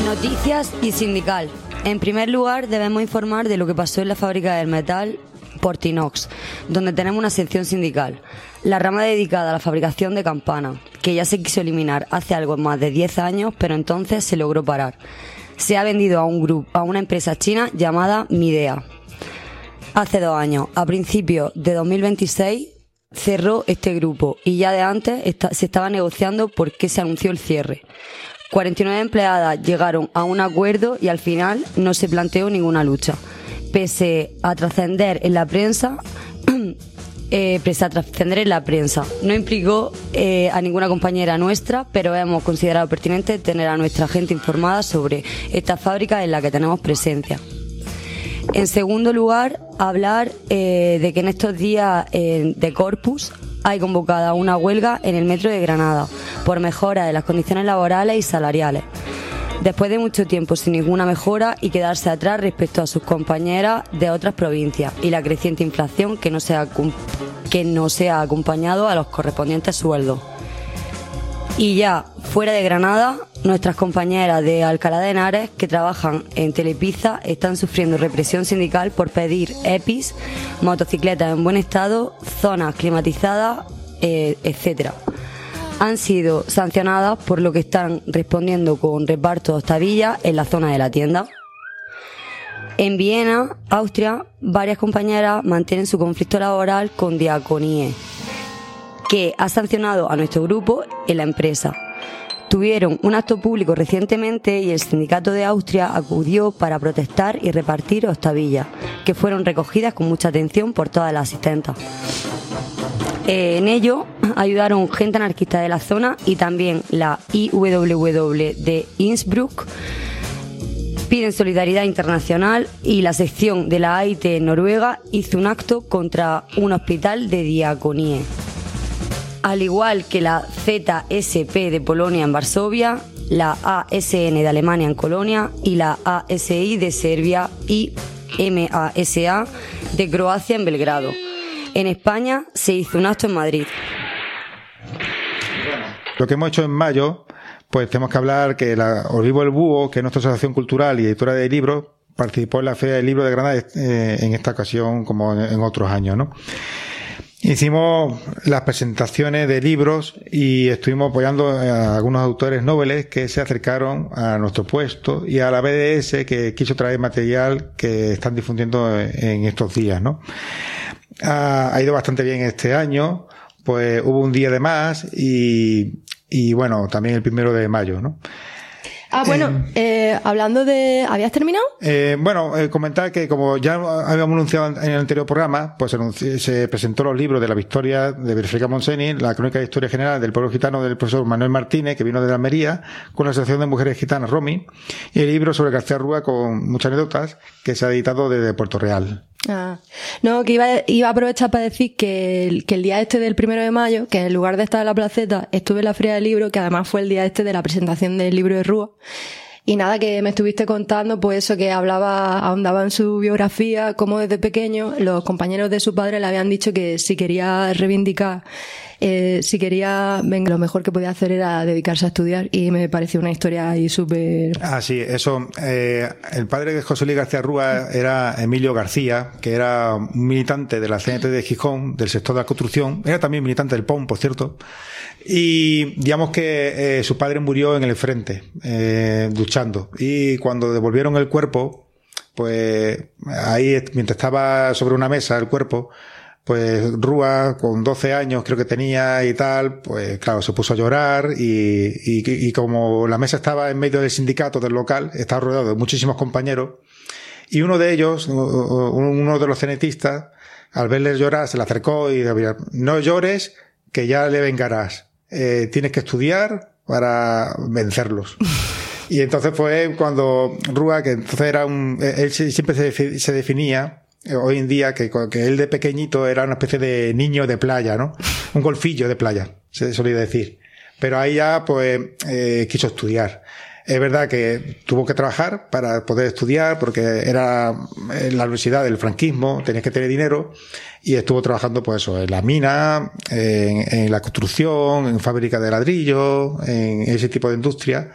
Noticias y sindical. En primer lugar, debemos informar de lo que pasó en la fábrica del metal Portinox, donde tenemos una sección sindical. La rama dedicada a la fabricación de campanas, que ya se quiso eliminar hace algo más de 10 años, pero entonces se logró parar. Se ha vendido a una empresa china llamada Midea. Hace 2 años, a principios de 2026, cerró este grupo y ya de antes se estaba negociando porque se anunció el cierre. 49 empleadas llegaron a un acuerdo y al final no se planteó ninguna lucha. Pese a trascender en la prensa, no implicó a ninguna compañera nuestra, pero hemos considerado pertinente tener a nuestra gente informada sobre esta fábrica en la que tenemos presencia. En segundo lugar, hablar de que en estos días de Corpus hay convocada una huelga en el metro de Granada por mejora de las condiciones laborales y salariales. Después de mucho tiempo sin ninguna mejora y quedarse atrás respecto a sus compañeras de otras provincias y la creciente inflación que no se ha acompañado a los correspondientes sueldos. Y ya fuera de Granada, nuestras compañeras de Alcalá de Henares que trabajan en Telepizza están sufriendo represión sindical por pedir EPIs, motocicletas en buen estado, zonas climatizadas, etcétera. Han sido sancionadas por lo que están respondiendo con reparto de hostavillas en la zona de la tienda. En Viena, Austria, varias compañeras mantienen su conflicto laboral con Diaconie, que ha sancionado a nuestro grupo en la empresa. Tuvieron un acto público recientemente y el sindicato de Austria acudió para protestar y repartir hostavillas, que fueron recogidas con mucha atención por todas las asistentes. En ello ayudaron gente anarquista de la zona y también la IWW de Innsbruck. Piden solidaridad internacional y la sección de la AIT en Noruega hizo un acto contra un hospital de Diaconie. Al igual que la ZSP de Polonia en Varsovia, la ASN de Alemania en Colonia y la ASI de Serbia y MASA de Croacia en Belgrado. En España se hizo un acto en Madrid. Lo que hemos hecho en mayo, pues tenemos que hablar que Olivo el Búho, que es nuestra asociación cultural y editora de libros, participó en la Feria del Libro de Granada en esta ocasión como en otros años, ¿no? Hicimos las presentaciones de libros y estuvimos apoyando a algunos autores noveles que se acercaron a nuestro puesto y a la BDS que quiso traer material que están difundiendo en estos días, ¿no? Ha ido bastante bien este año, pues hubo un día de más y bueno, también el 1 de mayo, ¿no? Hablando de... ¿Habías terminado? Comentar que como ya habíamos anunciado en el anterior programa, pues se presentó los libros de la Victoria de Berfrica Monseni, la Crónica de Historia General del Pueblo Gitano del profesor Manuel Martínez, que vino de Almería, con la Asociación de Mujeres Gitanas Romi, y el libro sobre García Rúa con muchas anécdotas, que se ha editado desde Puerto Real. No, que iba a aprovechar para decir que el día este del 1 de mayo, que en lugar de estar en la placeta, estuve en la Feria del Libro, que además fue el día este de la presentación del libro de Rúa. Y nada, que me estuviste contando, pues eso, que ahondaba en su biografía, cómo desde pequeño los compañeros de su padre le habían dicho que si quería reivindicar, lo mejor que podía hacer era dedicarse a estudiar, y me pareció una historia ahí súper... Sí, eso. El padre de José Luis García Rúa era Emilio García, que era un militante de la CNT de Gijón, del sector de la construcción. Era también militante del POM, por cierto. Y digamos que su padre murió en el frente, luchando. Y cuando devolvieron el cuerpo, pues ahí, mientras estaba sobre una mesa el cuerpo, pues Rúa, con 12 años creo que tenía y tal, pues claro, se puso a llorar y como la mesa estaba en medio del sindicato del local, estaba rodeado de muchísimos compañeros, y uno de ellos, uno de los cenetistas, al verle llorar, se le acercó y dijo: no llores, que ya le vengarás. Tienes que estudiar para vencerlos. Y entonces fue cuando Rúa, que entonces era él siempre se definía, hoy en día, que él de pequeñito era una especie de niño de playa, ¿no? Un golfillo de playa, se solía decir. Pero ahí ya, pues, quiso estudiar. Es verdad que tuvo que trabajar para poder estudiar, porque era en la universidad del franquismo, tenías que tener dinero, y estuvo trabajando, pues eso, en la mina, en la construcción, en fábrica de ladrillo, en ese tipo de industria.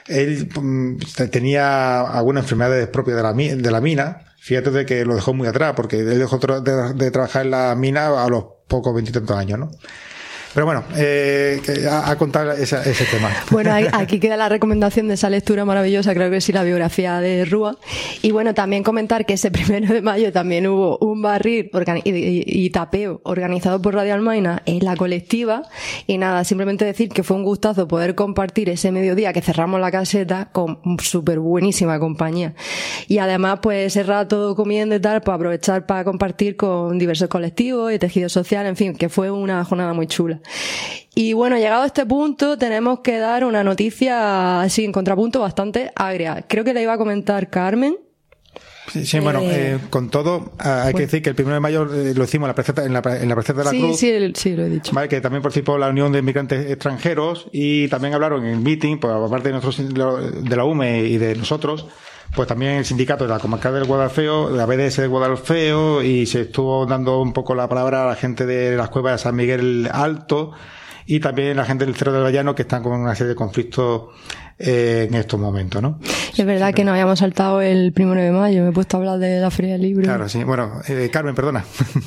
él tenía algunas enfermedades propias de la mina. Fíjate de que lo dejó muy atrás, porque él dejó de trabajar en la mina a los pocos 20 y tantos años, ¿no? Pero bueno, a contar ese tema. Bueno, aquí queda la recomendación de esa lectura maravillosa, creo que sí, la biografía de Rúa. Y bueno, también comentar que ese 1 de mayo también hubo un barril y tapeo organizado por Radio Almaina en la colectiva. Y nada, simplemente decir que fue un gustazo poder compartir ese mediodía que cerramos la caseta con súper buenísima compañía. Y además, pues ese rato comiendo y tal, pues aprovechar para compartir con diversos colectivos y tejido social, en fin, que fue una jornada muy chula. Y bueno, llegado a este punto, tenemos que dar una noticia así en contrapunto bastante agria. Creo que la iba a comentar Carmen. Sí, bueno, con todo, hay que decir que el 1 de mayo lo hicimos en la placeta de la Cruz. Sí, lo he dicho. Vale, que también participó la Unión de Inmigrantes Extranjeros y también hablaron en el meeting, pues aparte de nosotros, de la UME y de nosotros, pues también el sindicato de la Comarca del Guadalfeo, la BDS del Guadalfeo, y se estuvo dando un poco la palabra a la gente de las cuevas de San Miguel Alto y también la gente del Cerro del Vallano, que están con una serie de conflictos en estos momentos, ¿no? Es verdad que nos habíamos saltado el 1 de mayo, me he puesto a hablar de la Feria del Libro. Claro, sí. Bueno, Carmen, perdona.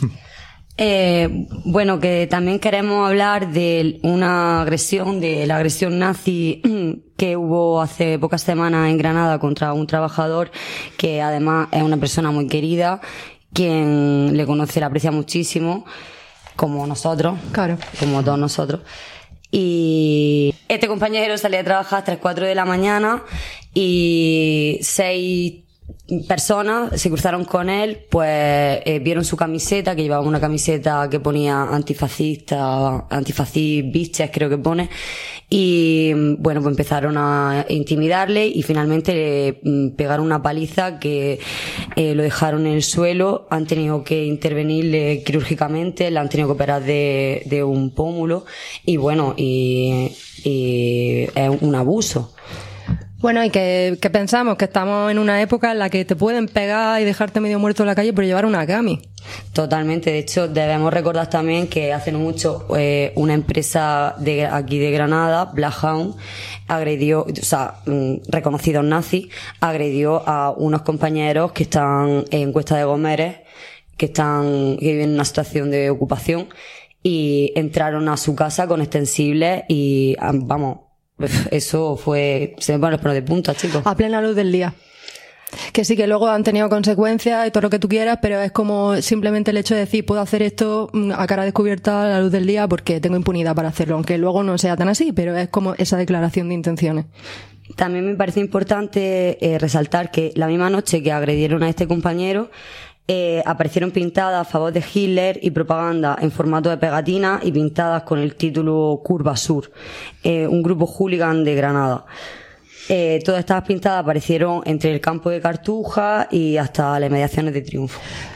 Bueno, que también queremos hablar de la agresión nazi que hubo hace pocas semanas en Granada contra un trabajador que además es una persona muy querida, quien le conoce, le aprecia muchísimo, como nosotros, claro, como todos nosotros. Y este compañero salía a trabajar a las 4 de la mañana y 6 personas se cruzaron con él, pues vieron su camiseta, que llevaba una camiseta que ponía antifascista, bitches creo que pone, y bueno, pues empezaron a intimidarle y finalmente le pegaron una paliza que lo dejaron en el suelo. Han tenido que intervenirle quirúrgicamente, le han tenido que operar de un pómulo y bueno, y es un abuso. Bueno, y que pensamos que estamos en una época en la que te pueden pegar y dejarte medio muerto en la calle por llevar una cami. Totalmente. De hecho, debemos recordar también que hace no mucho una empresa de aquí de Granada, Bloodhound, agredió, o sea, reconocidos nazis, agredió a unos compañeros que están en Cuesta de Gómez, que viven en una situación de ocupación, y entraron a su casa con extensibles y, vamos, eso fue, se me ponen los pelos de punta, chicos. A plena luz del día. Que sí, que luego han tenido consecuencias y todo lo que tú quieras, pero es como simplemente el hecho de decir, puedo hacer esto a cara descubierta a la luz del día porque tengo impunidad para hacerlo, aunque luego no sea tan así, pero es como esa declaración de intenciones. También me parece importante resaltar que la misma noche que agredieron a este compañero, aparecieron pintadas a favor de Hitler y propaganda en formato de pegatina y pintadas con el título Curva Sur, un grupo hooligan de Granada. Todas estas pintadas aparecieron entre el campo de Cartuja y hasta las inmediaciones de Triunfo.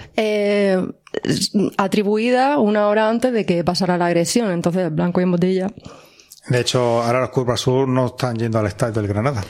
Atribuida una hora antes de que pasara la agresión, entonces blanco y en botella. De hecho, ahora los Curva Sur no están yendo al estadio del Granada.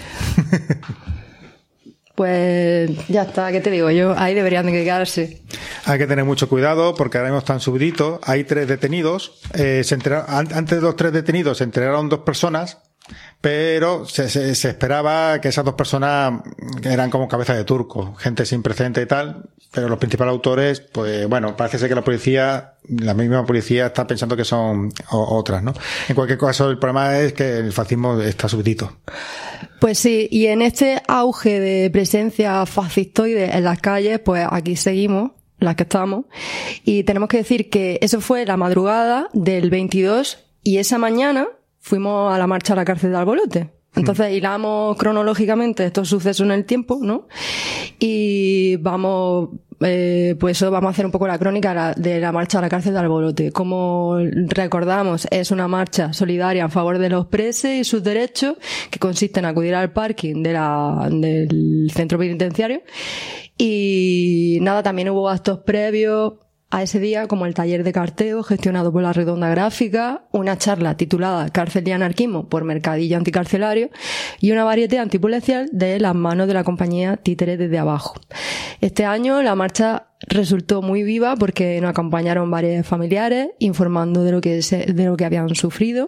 Pues ya está, ¿qué te digo yo? Ahí deberían de quedarse. Hay que tener mucho cuidado porque ahora mismo están subiditos. Hay 3 detenidos. Antes de los 3 detenidos se enteraron 2 personas, pero se esperaba que esas 2 personas eran como cabeza de turco, gente sin precedente y tal, pero los principales autores, pues bueno, parece ser que la misma policía está pensando que son otras, ¿no? En cualquier caso, el problema es que el fascismo está subidito. Pues sí, y en este auge de presencia fascistoide en las calles, pues aquí seguimos, las que estamos, y tenemos que decir que eso fue la madrugada del 22 y esa mañana fuimos a la marcha a la cárcel de Albolote. Entonces hilamos cronológicamente estos sucesos en el tiempo, ¿no? Y vamos a hacer un poco la crónica de la marcha a la cárcel de Albolote. Como recordamos, es una marcha solidaria en favor de los presos y sus derechos, que consiste en acudir al parking del centro penitenciario. Y nada, también hubo actos previos a ese día, como el taller de carteo gestionado por la Redonda Gráfica, una charla titulada Cárcel y anarquismo por Mercadillo Anticarcelario y una varieté antipolicial de las manos de la compañía Títeres desde abajo. Este año la marcha resultó muy viva porque nos acompañaron varios familiares informando de lo que habían sufrido.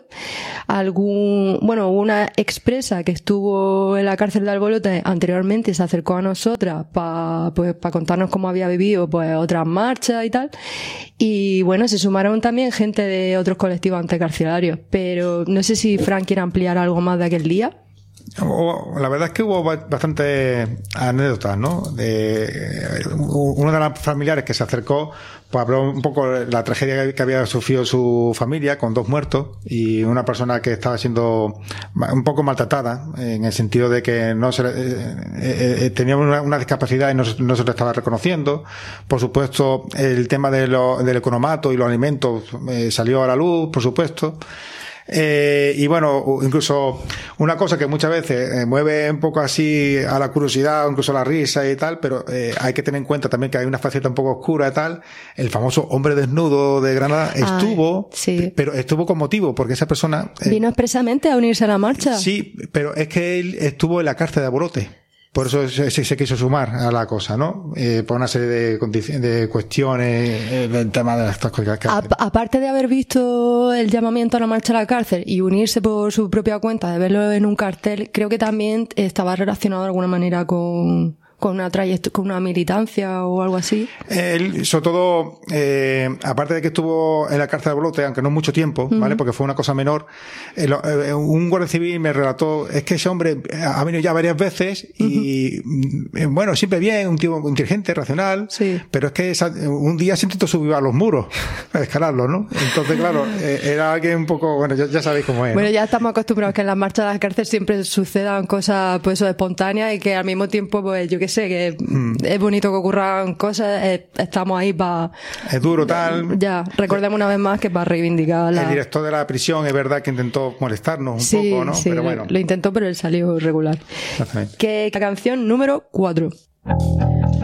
Una expresa que estuvo en la cárcel de Albolote anteriormente se acercó a nosotras para contarnos cómo había vivido pues otras marchas y tal. Y bueno, se sumaron también gente de otros colectivos anticarcelarios, pero no sé si Fran quiere ampliar algo más de aquel día. La verdad es que hubo bastantes anécdotas, ¿no? Uno de los familiares que se acercó, pues habló un poco de la tragedia que había sufrido su familia, con 2 muertos, y una persona que estaba siendo un poco maltratada, en el sentido de que no se tenía una discapacidad y no se le estaba reconociendo. Por supuesto, el tema del economato y los alimentos salió a la luz, por supuesto. Y bueno, incluso una cosa que muchas veces mueve un poco así a la curiosidad, incluso a la risa y tal, pero hay que tener en cuenta también que hay una faceta un poco oscura y tal. El famoso hombre desnudo de Granada estuvo, sí, pero estuvo con motivo, porque esa persona vino expresamente a unirse a la marcha. Sí, pero es que él estuvo en la cárcel de Albolote. Por eso se quiso sumar a la cosa, ¿no? Por una serie de cuestiones, el tema de estas cosas. Aparte de haber visto el llamamiento a la marcha a la cárcel y unirse por su propia cuenta, de verlo en un cartel, creo que también estaba relacionado de alguna manera con una militancia o algo así. Él, sobre todo, aparte de que estuvo en la cárcel de Albolote, aunque no mucho tiempo, ¿vale? Porque fue una cosa menor, un guardia civil me relató, es que ese hombre ha venido ya varias veces y, bueno, siempre bien, un tío inteligente, racional, sí, pero es que un día se intentó subir a los muros, a escalarlos, ¿no? Entonces, claro, era alguien un poco, bueno, ya sabéis cómo es. Bueno, ¿no? Ya estamos acostumbrados que en las marchas de la cárcel siempre sucedan cosas, pues eso, espontáneas y que al mismo tiempo, pues yo que sé, que es bonito que ocurran cosas, estamos ahí para... Es duro, tal... Ya, recordemos una vez más que para reivindicar El director de la prisión es verdad que intentó molestarnos un poco, ¿no? Sí, pero bueno. Lo intentó, pero él salió regular. Exactamente. Que canción número 4.